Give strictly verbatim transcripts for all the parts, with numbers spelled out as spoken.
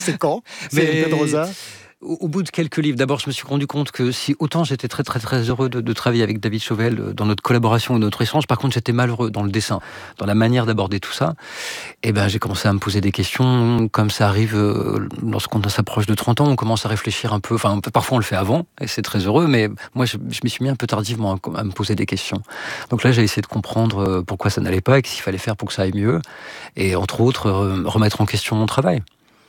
C'est quand, Mais Pedrosa? Au, au bout de quelques livres, d'abord, je me suis rendu compte que si autant j'étais très très très heureux de, de travailler avec David Chauvel dans notre collaboration et notre échange, par contre j'étais malheureux dans le dessin, dans la manière d'aborder tout ça. Et ben j'ai commencé à me poser des questions, comme ça arrive euh, lorsqu'on s'approche de trente ans, on commence à réfléchir un peu. Enfin, parfois on le fait avant, et c'est très heureux, mais moi je, je m'y suis mis un peu tardivement à, à me poser des questions. Donc là j'ai essayé de comprendre pourquoi ça n'allait pas et ce qu'il fallait faire pour que ça aille mieux, et entre autres euh, remettre en question mon travail.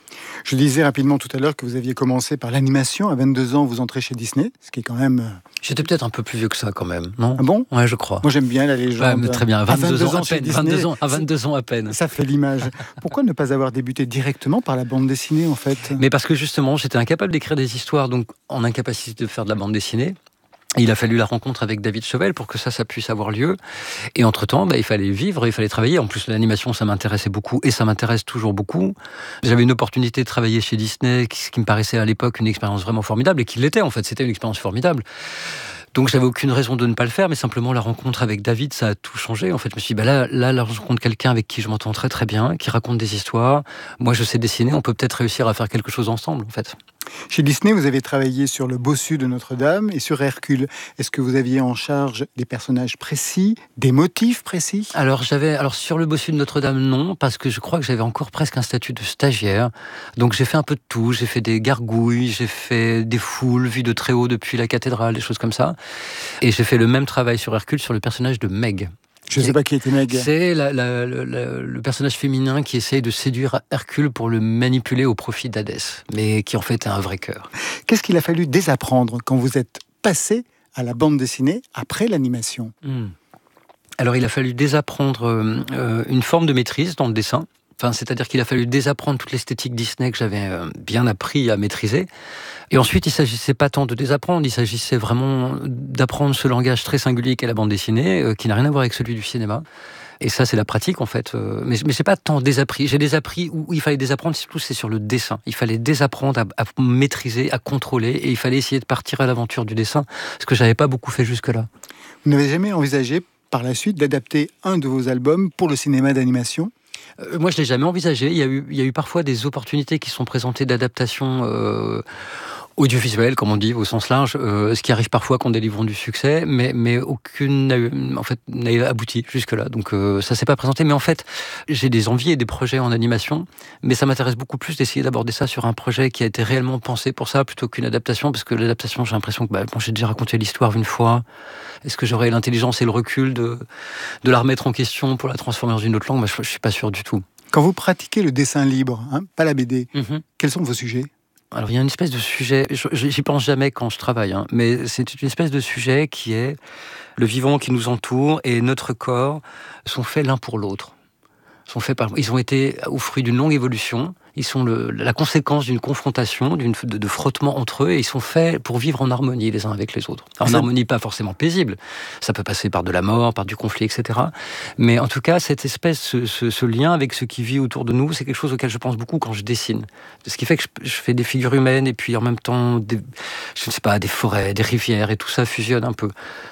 Je disais rapidement tout à l'heure que vous aviez commencé par l'animation. À vingt-deux ans, vous entrez chez Disney, ce qui est quand même... J'étais peut-être un peu plus vieux que ça quand même, non? Ah bon? Ouais, je crois. Moi j'aime bien la légende. Ouais, très bien, vingt-deux, à vingt-deux ans, ans à peine, Disney, vingt-deux ans, à vingt-deux ans à peine. Ça fait l'image. Pourquoi ne pas avoir débuté directement par la bande dessinée en fait? Mais parce que justement, j'étais incapable d'écrire des histoires, donc en incapacité de faire de la bande dessinée. Il a fallu la rencontre avec David Chauvel pour que ça, ça puisse avoir lieu. Et entre-temps, bah, il fallait vivre, il fallait travailler. En plus, l'animation, ça m'intéressait beaucoup et ça m'intéresse toujours beaucoup. J'avais une opportunité de travailler chez Disney, ce qui me paraissait à l'époque une expérience vraiment formidable et qui l'était en fait. C'était une expérience formidable. Donc j'avais aucune raison de ne pas le faire, mais simplement la rencontre avec David, ça a tout changé. En fait, je me suis dit, bah là, là, là, je rencontre quelqu'un avec qui je m'entends très très bien, qui raconte des histoires. Moi, je sais dessiner, on peut peut-être réussir à faire quelque chose ensemble, en fait. Chez Disney, vous avez travaillé sur le bossu de Notre-Dame et sur Hercule. Est-ce que vous aviez en charge des personnages précis, des motifs précis? Alors, j'avais, alors sur le bossu de Notre-Dame, non, parce que je crois que j'avais encore presque un statut de stagiaire. Donc j'ai fait un peu de tout. J'ai fait des gargouilles, j'ai fait des foules vues de très haut depuis la cathédrale, des choses comme ça. Et j'ai fait le même travail sur Hercule sur le personnage de Meg. Je ne sais pas qui était Meg. C'est la, la, la, la, le personnage féminin qui essaye de séduire Hercule pour le manipuler au profit d'Hadès, mais qui en fait a un vrai cœur. Qu'est-ce qu'il a fallu désapprendre quand vous êtes passé à la bande dessinée après l'animation? hmm. Alors il a fallu désapprendre euh, une forme de maîtrise dans le dessin. Enfin, c'est-à-dire qu'il a fallu désapprendre toute l'esthétique Disney que j'avais bien appris à maîtriser. Et ensuite, il ne s'agissait pas tant de désapprendre, il s'agissait vraiment d'apprendre ce langage très singulier qu'est la bande dessinée, euh, qui n'a rien à voir avec celui du cinéma. Et ça, c'est la pratique, en fait. Euh, mais mais c'est pas tant désappris. J'ai désappris où il fallait désapprendre, surtout, c'est sur le dessin. Il fallait désapprendre à, à maîtriser, à contrôler, et il fallait essayer de partir à l'aventure du dessin, ce que j'avais pas beaucoup fait jusque-là. Vous n'avez jamais envisagé, par la suite, d'adapter un de vos albums pour le cinéma d'animation? Euh, moi, je l'ai jamais envisagé. Il y a eu, il y a eu parfois des opportunités qui sont présentées d'adaptation euh, audiovisuelle, comme on dit, au sens large, euh, ce qui arrive parfois quand des livres ont du succès, mais, mais aucune n'a, eu, en fait, n'a abouti jusque-là. Donc euh, ça s'est pas présenté. Mais en fait, j'ai des envies et des projets en animation, mais ça m'intéresse beaucoup plus d'essayer d'aborder ça sur un projet qui a été réellement pensé pour ça, plutôt qu'une adaptation, parce que l'adaptation, j'ai l'impression que bah, bon, j'ai déjà raconté l'histoire une fois. Est-ce que j'aurais l'intelligence et le recul de, de la remettre en question pour la transformer dans une autre langue? Moi, je, je suis pas sûr du tout. Quand vous pratiquez le dessin libre, hein, pas la B D, mm-hmm. Quels sont vos sujets? Alors, il y a une espèce de sujet, j'y pense jamais quand je travaille, hein, mais c'est une espèce de sujet qui est le vivant qui nous entoure et notre corps sont faits l'un pour l'autre. Sont faits par, ils ont été au fruit d'une longue évolution, ils sont le, la conséquence d'une confrontation, d'une, de, de frottement entre eux, et ils sont faits pour vivre en harmonie les uns avec les autres. En harmonie pas forcément paisible, ça peut passer par de la mort, par du conflit, et cetera. Mais en tout cas, cette espèce, ce, ce, ce lien avec ce qui vit autour de nous, c'est quelque chose auquel je pense beaucoup quand je dessine. Ce qui fait que je, je fais des figures humaines, et puis en même temps, des, je ne sais pas, des forêts, des rivières, et tout ça fusionne un peu.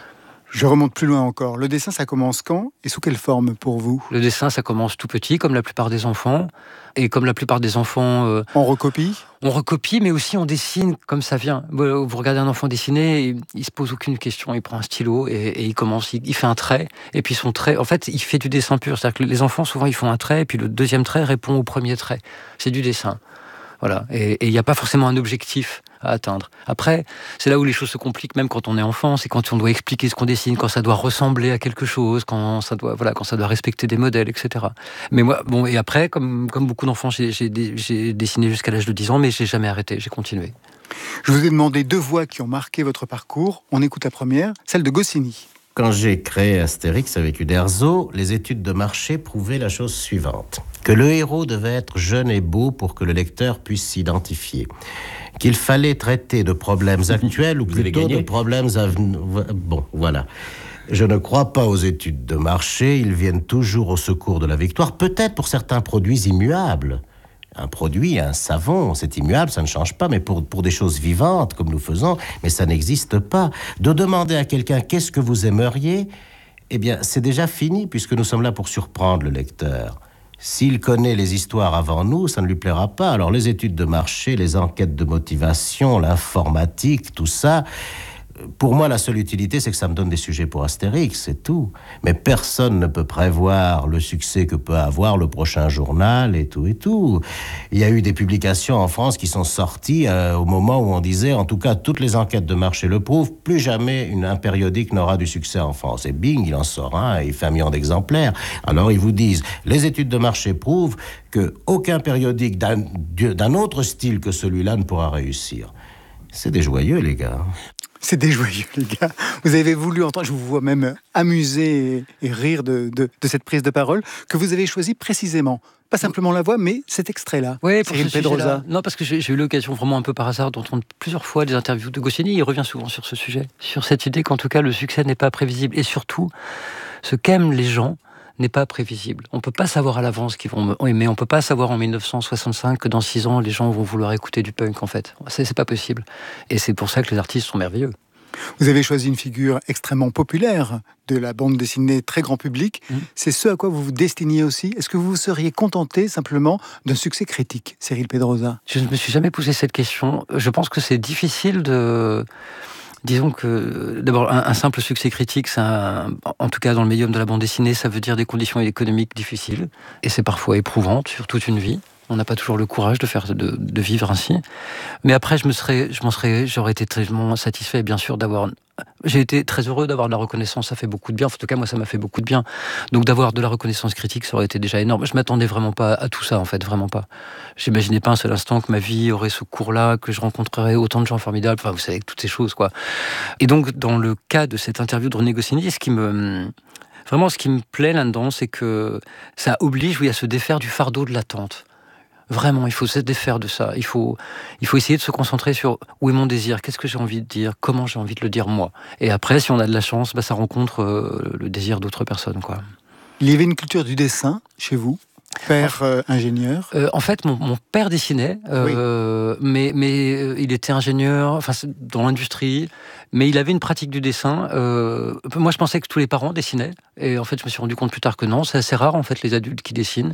Je remonte plus loin encore. Le dessin, ça commence quand et sous quelle forme pour vous? Le dessin, ça commence tout petit, comme la plupart des enfants. Et comme la plupart des enfants... Euh, on recopie? On recopie, mais aussi on dessine comme ça vient. Vous regardez un enfant dessiner, il, il se pose aucune question, il prend un stylo et, et il commence, il, il fait un trait. Et puis son trait, en fait, il fait du dessin pur. C'est-à-dire que les enfants, souvent, ils font un trait, et puis le deuxième trait répond au premier trait. C'est du dessin. Voilà. Et il n'y a pas forcément un objectif à atteindre. Après, c'est là où les choses se compliquent, même quand on est enfant, c'est quand on doit expliquer ce qu'on dessine, quand ça doit ressembler à quelque chose, quand ça doit, voilà, quand ça doit respecter des modèles, et cetera. Mais moi, bon, et après, comme, comme beaucoup d'enfants, j'ai, j'ai, j'ai dessiné jusqu'à l'âge de dix ans, mais j'ai jamais arrêté, j'ai continué. Je vous ai demandé deux voix qui ont marqué votre parcours. On écoute la première, celle de Goscinny. Quand j'ai créé Astérix avec Uderzo, les études de marché prouvaient la chose suivante. Que le héros devait être jeune et beau pour que le lecteur puisse s'identifier. Qu'il fallait traiter de problèmes actuels ou plutôt de problèmes à venir. Bon, voilà. Je ne crois pas aux études de marché. Ils viennent toujours au secours de la victoire, peut-être pour certains produits immuables. Un produit, un savon, c'est immuable, ça ne change pas, mais pour, pour des choses vivantes, comme nous faisons, mais ça n'existe pas. De demander à quelqu'un « qu'est-ce que vous aimeriez ?» Eh bien, c'est déjà fini, puisque nous sommes là pour surprendre le lecteur. S'il connaît les histoires avant nous, ça ne lui plaira pas. Alors les études de marché, les enquêtes de motivation, l'informatique, tout ça... Pour moi, la seule utilité, c'est que ça me donne des sujets pour Astérix, c'est tout. Mais personne ne peut prévoir le succès que peut avoir le prochain journal et tout et tout. Il y a eu des publications en France qui sont sorties euh, au moment où on disait, en tout cas, toutes les enquêtes de marché le prouvent, plus jamais une, un périodique n'aura du succès en France. Et bing, il en sort un, et il fait un million d'exemplaires. Alors ils vous disent, les études de marché prouvent qu'aucun périodique d'un, d'un autre style que celui-là ne pourra réussir. C'est des joyeux, les gars. C'est déjoyeux, les gars. Vous avez voulu entendre, je vous vois même amuser et, et rire de, de, de cette prise de parole que vous avez choisie précisément. Pas simplement la voix, mais cet extrait-là. Oui, pour Cyril ce Pedrosa. sujet-là. Non, parce que j'ai, j'ai eu l'occasion vraiment un peu par hasard d'entendre plusieurs fois des interviews de Goscinny. Il revient souvent sur ce sujet, sur cette idée qu'en tout cas le succès n'est pas prévisible. Et surtout, ce qu'aiment les gens n'est pas prévisible. On ne peut pas savoir à l'avance qu'ils vont aimer. On ne peut pas savoir en mille neuf cent soixante-cinq que dans six ans, les gens vont vouloir écouter du punk, en fait. C'est, c'est pas possible. Et c'est pour ça que les artistes sont merveilleux. Vous avez choisi une figure extrêmement populaire de la bande dessinée très grand public. Mmh. C'est ce à quoi vous vous destiniez aussi. Est-ce que vous vous seriez contenté simplement d'un succès critique, Cyril Pedrosa ? Je ne me suis jamais posé cette question. Je pense que c'est difficile de... Disons que, d'abord, un, un simple succès critique, c'est un, en tout cas dans le médium de la bande dessinée, ça veut dire des conditions économiques difficiles. Et c'est parfois éprouvant sur toute une vie. On n'a pas toujours le courage de faire, de, de vivre ainsi. Mais après, je me serais, je m'en serais, j'aurais été très satisfait, bien sûr, d'avoir. J'ai été très heureux d'avoir de la reconnaissance. Ça fait beaucoup de bien. En tout cas, moi, ça m'a fait beaucoup de bien. Donc, d'avoir de la reconnaissance critique, ça aurait été déjà énorme. Je m'attendais vraiment pas à tout ça, en fait, vraiment pas. J'imaginais pas un seul instant que ma vie aurait ce cours-là, que je rencontrerais autant de gens formidables. Enfin, vous savez, toutes ces choses, quoi. Et donc, dans le cas de cette interview de René Goscinny, ce qui me vraiment, ce qui me plaît là-dedans, c'est que ça oblige, oui, à se défaire du fardeau de l'attente. Vraiment, il faut se défaire de ça. Il faut, il faut essayer de se concentrer sur où est mon désir, qu'est-ce que j'ai envie de dire, comment j'ai envie de le dire moi. Et après, si on a de la chance, bah, ça rencontre euh, le désir d'autres personnes, quoi. Il y avait une culture du dessin chez vous, père euh, ingénieur. Euh, en fait, mon, mon père dessinait, euh, oui. mais, mais euh, il était ingénieur, enfin dans l'industrie, mais il avait une pratique du dessin. Euh, moi, je pensais que tous les parents dessinaient, et en fait, je me suis rendu compte plus tard que non. C'est assez rare, en fait, les adultes qui dessinent.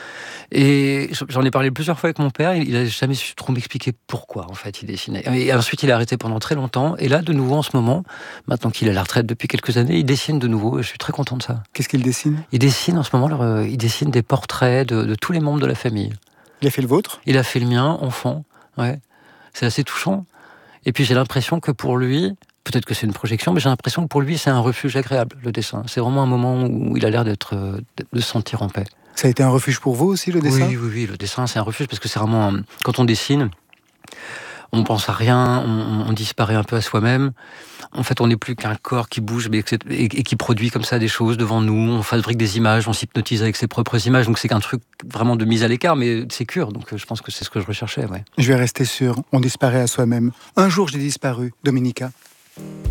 Et j'en ai parlé plusieurs fois avec mon père, il n'a jamais su trop m'expliquer pourquoi en fait il dessinait. Et ensuite il a arrêté pendant très longtemps, et là de nouveau en ce moment, maintenant qu'il est à la retraite depuis quelques années, il dessine de nouveau, et je suis très content de ça. Qu'est-ce qu'il dessine ? Il dessine en ce moment, alors, il dessine des portraits de, de tous les membres de la famille. Il a fait le vôtre ? Il a fait le mien, enfant, ouais. C'est assez touchant. Et puis j'ai l'impression que pour lui, peut-être que c'est une projection, mais j'ai l'impression que pour lui c'est un refuge agréable, le dessin. C'est vraiment un moment où il a l'air d'être, de se sentir en paix. Ça a été un refuge pour vous aussi, le dessin ? Oui, oui, oui, le dessin, c'est un refuge, parce que c'est vraiment... Un... Quand on dessine, on pense à rien, on, on disparaît un peu à soi-même. En fait, on n'est plus qu'un corps qui bouge mais, et, et qui produit comme ça des choses devant nous. On fabrique des images, on s'hypnotise avec ses propres images. Donc c'est qu'un truc vraiment de mise à l'écart, mais c'est sécure. Donc je pense que c'est ce que je recherchais, ouais. Je vais rester sur « On disparaît à soi-même ». Un jour, j'ai disparu, Dominica.